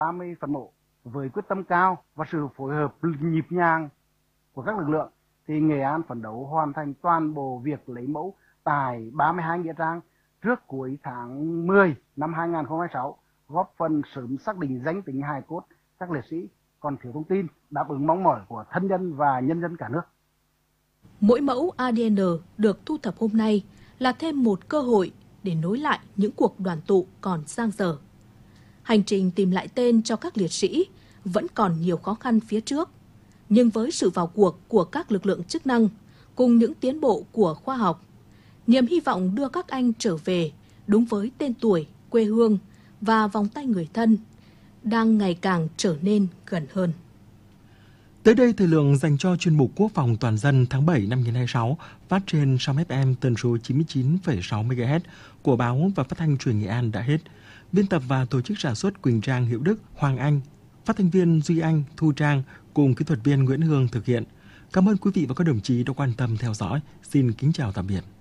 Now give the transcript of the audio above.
30 phần mộ. Với quyết tâm cao và sự phối hợp nhịp nhàng của các lực lượng thì Nghệ An phấn đấu hoàn thành toàn bộ việc lấy mẫu tại 32 nghĩa trang trước cuối tháng 10 năm 2026, góp phần sớm xác định danh tính hài cốt các liệt sĩ còn thiếu thông tin, đáp ứng mong mỏi của thân nhân và nhân dân cả nước. Mỗi mẫu ADN được thu thập hôm nay là thêm một cơ hội để nối lại những cuộc đoàn tụ còn dang dở. Hành trình tìm lại tên cho các liệt sĩ vẫn còn nhiều khó khăn phía trước, nhưng với sự vào cuộc của các lực lượng chức năng cùng những tiến bộ của khoa học, niềm hy vọng đưa các anh trở về đúng với tên tuổi, quê hương và vòng tay người thân đang ngày càng trở nên gần hơn. Tới đây, thời lượng dành cho chuyên mục Quốc phòng toàn dân tháng 7 năm 2026 phát trên sóng FM tần số 99,6 MHz của Báo và Phát thanh Truyền hình Nghệ An đã hết. Biên tập và tổ chức sản xuất Quỳnh Trang, Hữu Đức, Hoàng Anh, phát thanh viên Duy Anh, Thu Trang cùng kỹ thuật viên Nguyễn Hương thực hiện. Cảm ơn quý vị và các đồng chí đã quan tâm theo dõi. Xin kính chào tạm biệt.